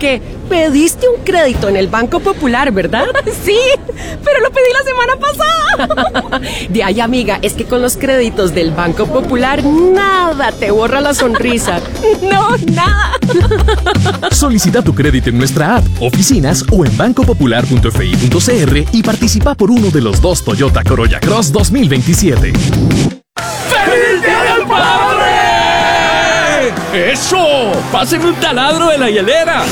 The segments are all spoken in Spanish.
que pediste un crédito en el Banco Popular, ¿verdad? Sí, pero lo pedí la semana pasada. De ahí, amiga, es que con los créditos del Banco Popular nada te borra la sonrisa. No, nada. Solicita tu crédito en nuestra app, oficinas o en bancopopular.fi.cr y participa por uno de los 2 Toyota Corolla Cross 2027. ¡Feliz Día del Padre! ¡Eso! ¡Pásenme un taladro de la hielera!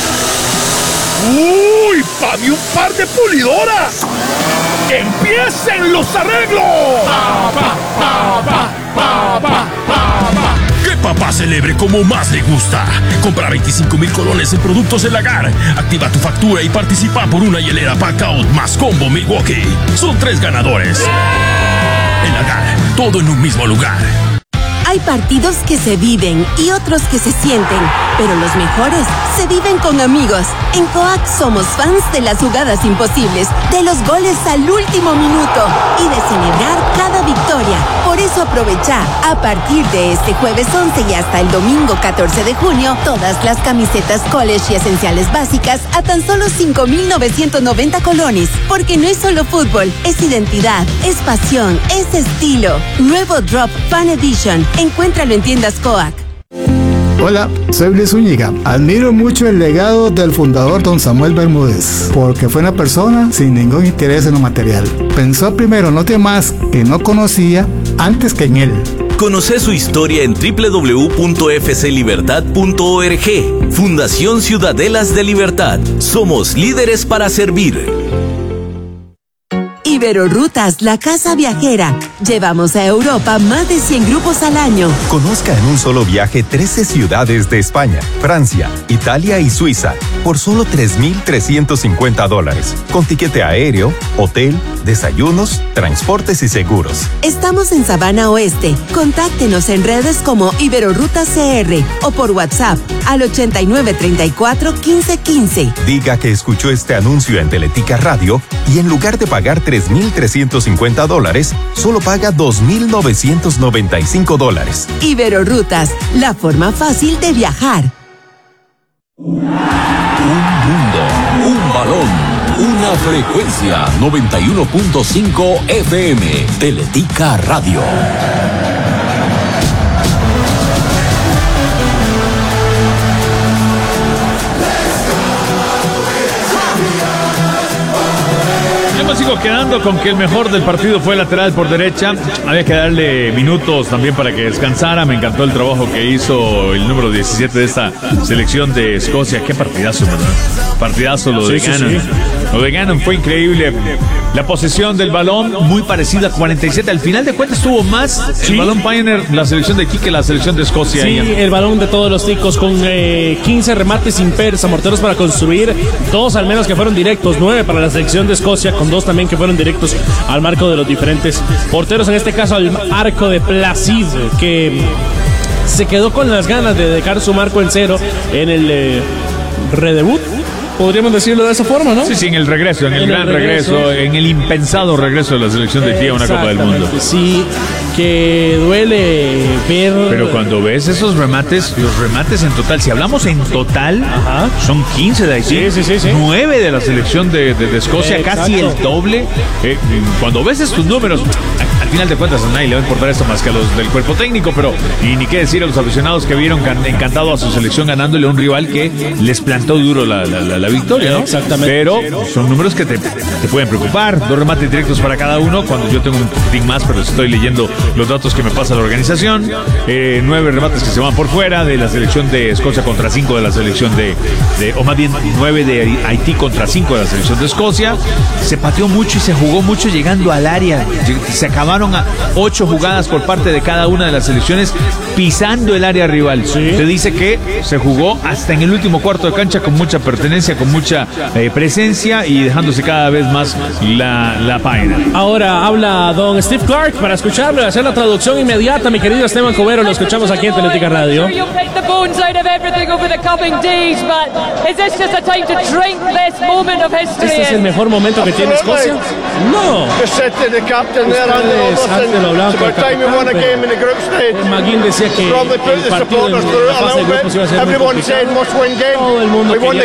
¡Uy! ¡Pague un par de pulidoras! ¡Empiecen los arreglos! Que papá celebre como más le gusta. Compra 25,000 colones en productos El Lagar. Activa tu factura y participa por una hielera Packout más combo Milwaukee. Son 3 ganadores. El Lagar, todo en un mismo lugar. Hay partidos que se viven y otros que se sienten, pero los mejores se viven con amigos. En Coac somos fans de las jugadas imposibles, de los goles al último minuto y de celebrar cada victoria. Por eso aprovecha, a partir de este jueves 11 y hasta el domingo 14 de junio, todas las camisetas college y esenciales básicas a tan solo 5,990 colones. Porque no es solo fútbol, es identidad, es pasión, es estilo. Nuevo Drop Fan Edition. Encuéntralo en tiendas Coac. Hola, soy Luis Zúñiga. Admiro mucho el legado del fundador don Samuel Bermúdez, porque fue una persona sin ningún interés en lo material. Pensó primero en los demás que no conocía antes que en él. Conoce su historia en www.fclibertad.org. Fundación Ciudadelas de Libertad. Somos líderes para servir. Iberorutas, la casa viajera. Llevamos a Europa más de 100 grupos al año. Conozca en un solo viaje 13 ciudades de España, Francia, Italia y Suiza por solo $3,350, con tiquete aéreo, hotel, desayunos, transportes y seguros. Estamos en Sabana Oeste. Contáctenos en redes como Iberorutas CR o por WhatsApp al 8934-1515. Diga que escuchó este anuncio en Teletica Radio y en lugar de pagar $3,350, solo paga $2,995. Iberorutas, la forma fácil de viajar. Un mundo, un balón, una frecuencia. 91.5 FM. Teletica Radio. Yo me sigo quedando con que el mejor del partido fue el lateral por derecha. Había que darle minutos también para que descansara. Me encantó el trabajo que hizo el número 17 de esta selección de Escocia. Qué partidazo, ¿verdad? Partidazo lo de Gannon. Sí. Lo de Gannon fue increíble. La posesión del balón muy parecida a 47. Al final de cuentas tuvo más el balón Pioneer, la selección de aquí, que la selección de Escocia. Sí, el balón de todos los ticos con 15 remates impares a morteros para construir, 2 al menos que fueron directos, 9 para la selección de Escocia, con 2 también que fueron directos al marco de los diferentes porteros. En este caso al arco de Placid, que se quedó con las ganas de dejar su marco en cero en el redebut. Podríamos decirlo de esa forma, ¿no? Sí, sí, en el regreso, en el gran regreso, en el impensado regreso de la selección de aquí a una Copa del Mundo. Sí, que duele ver. Pero cuando ves esos remates, los remates en total, si hablamos en total, son 15 de Haití, sí. 9 de la selección de Escocia, casi el doble. Cuando ves estos números, al final de cuentas a nadie le va a importar esto más que a los del cuerpo técnico, pero y ni qué decir a los aficionados que vieron encantado a su selección ganándole a un rival que les plantó duro la victoria, ¿no? Exactamente. Pero son números que te pueden preocupar. 2 remates directos para cada uno, cuando yo tengo un poquitín más, pero estoy leyendo los datos que me pasa la organización. 9 remates que se van por fuera de la selección de Escocia contra 5 de la selección o más bien 9 de Haití contra 5 de la selección de Escocia. Se pateó mucho y se jugó mucho llegando al área. Se acabaron a 8 jugadas por parte de cada una de las selecciones pisando el área rival. Sí. Se dice que se jugó hasta en el último cuarto de cancha con mucha pertenencia, con mucha presencia y dejándose cada vez más la página. Ahora habla don Steve Clark para escucharlo y hacer la traducción inmediata. Mi querido Esteban Cubero, lo escuchamos aquí en Teletica Radio. ¿Este es el mejor momento que tiene Escocia? No. Antes lo hablaba con el capitán, McGinn decía que el partido en la fase de grupos iba a ser muy complicado. Todo el mundo quería